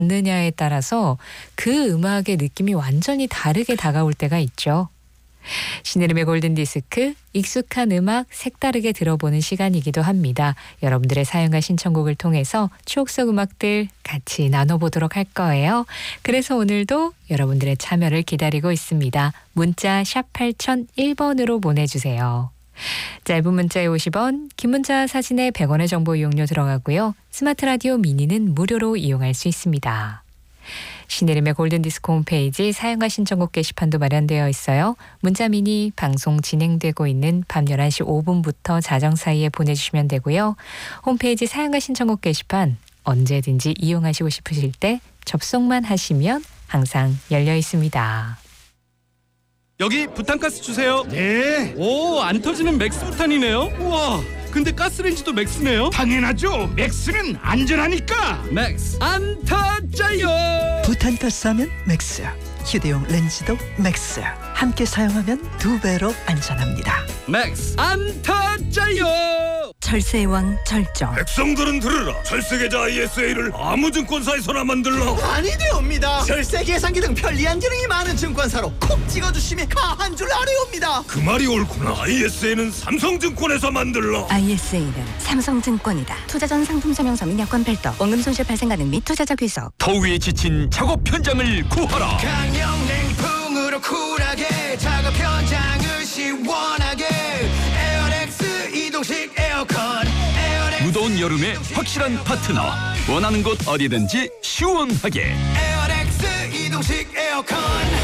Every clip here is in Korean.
느냐에 따라서 그 음악의 느낌이 완전히 다르게 다가올 때가 있죠. 신혜림의 골든디스크, 익숙한 음악 색다르게 들어보는 시간이기도 합니다. 여러분들의 사연과 신청곡을 통해서 추억 속 음악들 같이 나눠보도록 할 거예요. 그래서 오늘도 여러분들의 참여를 기다리고 있습니다. 문자 샵 8001번으로 보내주세요. 짧은 문자에 50원, 긴 문자 사진에 100원의 정보 이용료 들어가고요. 스마트 라디오 미니는 무료로 이용할 수 있습니다. 신혜림의 골든디스크 홈페이지 사연과 신청곡 게시판도 마련되어 있어요. 문자 미니 방송 진행되고 있는 밤 11시 5분부터 자정 사이에 보내주시면 되고요. 홈페이지 사연과 신청곡 게시판 언제든지 이용하시고 싶으실 때 접속만 하시면 항상 열려 있습니다. 여기 부탄가스 주세요. 네, 오, 안 터지는 맥스 부탄이네요. 우와, 근데 가스레인지도 맥스네요. 당연하죠. 맥스는 안전하니까. 맥스 안 터져요. 부탄가스 하면 맥스, 휴대용 렌즈도 맥스. 함께 사용하면 2배로 안전합니다. 맥스 안 터져요. 철새의 왕 절정. 백성들은 들으라. 철새계좌 ISA를 아무 증권사에서나 만들라. 아니되옵니다. 절세 계산기 등 편리한 기능이 많은 증권사로 콕 찍어주시면 가한 줄 아뢰옵니다. 그 말이 옳구나. ISA는 삼성증권에서 만들라. ISA는 삼성증권이다. 투자 전 상품 설명서 및 여건 별도, 원금 손실 발생 가능 및 투자자 귀속. 더위에 지친 작업 현장을 구하라. 강력냉풍으로 쿨하게 작업 현장을 시원하게 에어렉스 이동식 에어컨. 무더운 여름에 확실한 파트너. 원하는 곳 어디든지 시원하게. 에어렉스 이동식 에어컨.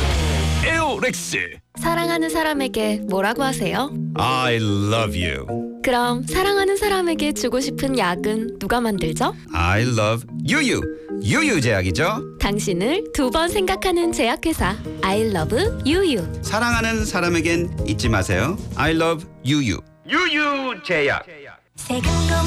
에어렉스. 사랑하는 사람에게 뭐라고 하세요? I love you. 그럼 사랑하는 사람에게 주고 싶은 약은 누가 만들죠? I love 유유. 유유 제약이죠. 당신을 2번 생각하는 제약회사 I love 유유. 사랑하는 사람에겐 잊지 마세요. I love 유유. 유유 제약. 세금